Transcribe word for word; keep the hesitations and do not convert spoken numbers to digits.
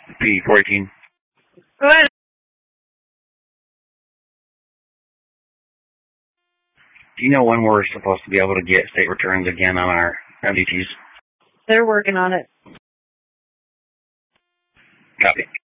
P fourteen. Go ahead. Do you know when we're supposed to be able to get state returns again on our M D Ts? They're working on it. Copy.